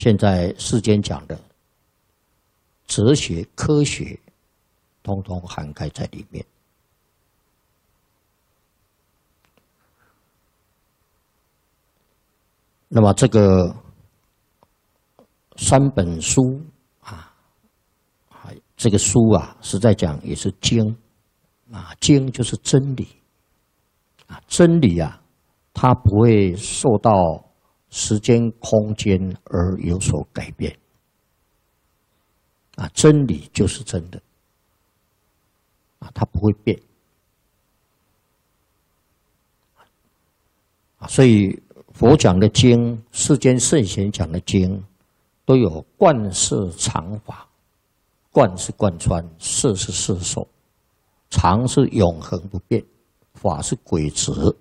现在世间讲的哲学、科学，通通涵盖在里面。那么这个三本书啊，这个书啊，实在讲也是经啊，经就是真理啊，真理啊，它不会受到时间、空间而有所改变啊，真理就是真的啊，它不会变啊，所以佛讲的经，世间圣贤讲的经，都有贯摄常法。贯是贯穿，摄是摄受，常是永恒不变，法是规则。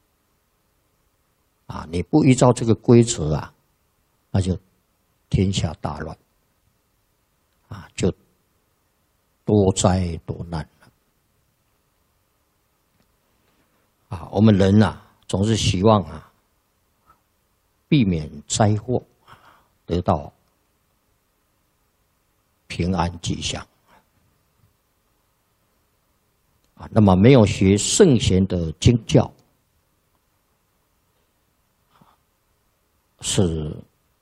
啊，你不依照这个规则啊，那就天下大乱，啊，就多灾多难了。啊，我们人啊，总是希望啊，避免灾祸，得到平安吉祥啊。那么没有学圣贤的经教，是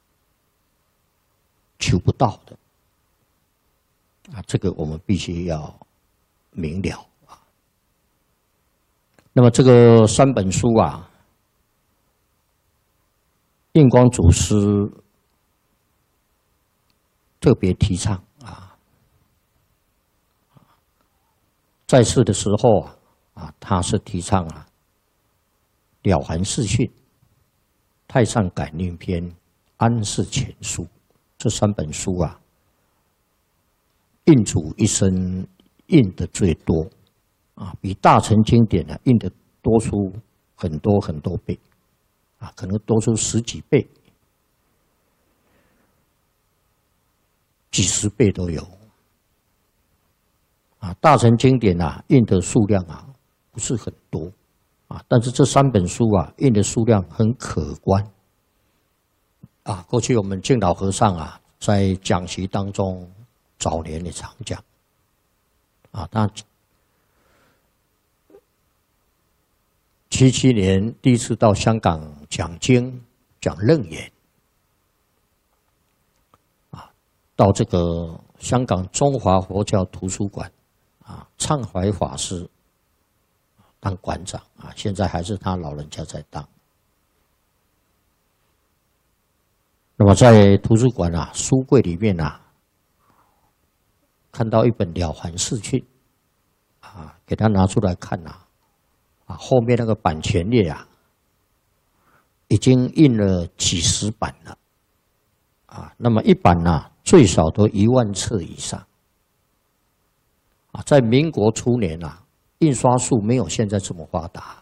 求不到的啊。这个我们必须要明了啊。那么这个三本书啊，印光祖师特别提倡啊，在世的时候啊，他是提倡啊《了凡四训》《太上感应篇》《安世全书》这三本书啊，印祖一生印的最多啊，比大乘经典啊印的多出很多很多倍啊，可能多出10几倍。几十倍都有啊！大乘经典啊，印的数量啊不是很多啊，但是这三本书啊，印的数量很可观啊。过去我们净老和尚啊，在讲习当中，早年也常讲啊。他77年第一次到香港讲经，讲楞严。到这个香港中华佛教图书馆啊，畅怀法师当馆长啊，现在还是他老人家在当。那么在图书馆啊，书柜里面啊，看到一本《了凡四训》啊，给他拿出来看啊，后面那个版权页啊，已经印了几十版了啊，那么一版啊，最少都1万册以上啊！在民国初年啊，印刷术没有现在这么发达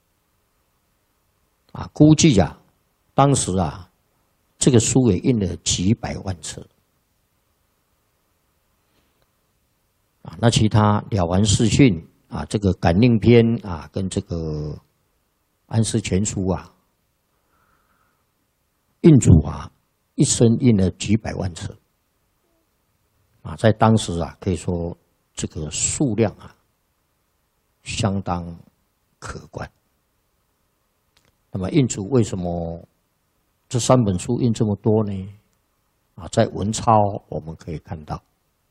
啊，估计啊，当时啊，这个书也印了几百万册啊。那其他《了凡四训》啊，这个《感应篇》啊，跟这个《安世全书》啊，印主啊，一生印了几百万册。啊，在当时啊，可以说这个数量啊，相当可观。那么印主为什么这3本书印这么多呢？啊，在文钞我们可以看到，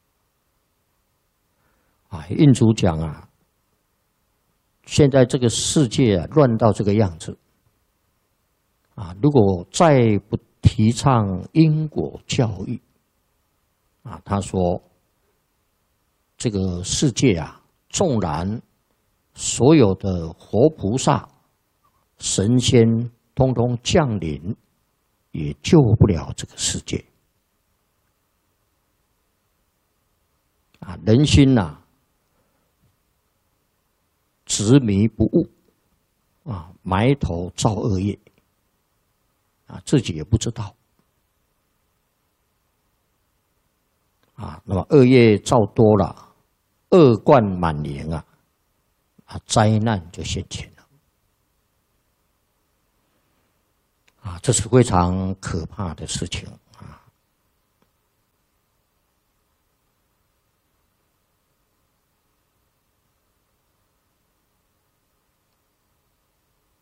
啊，印主讲啊，现在这个世界啊乱到这个样子，啊，如果再不提倡因果教育，啊，他说，这个世界啊，纵然所有的活菩萨、神仙通通降临，也救不了这个世界。啊，人心呐，执迷不悟，啊，埋头造恶业，啊，自己也不知道。啊，那么恶业造多了，恶贯满盈啊，灾难就现前了。啊，这是非常可怕的事情啊。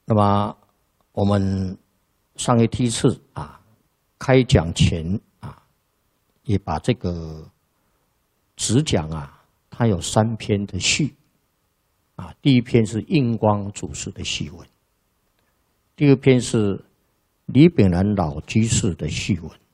那么我们上一梯次啊，开讲前啊，也把这个直讲啊，它有3篇的序啊。第一篇是印光祖师的序文，第二篇是李炳南老居士的序文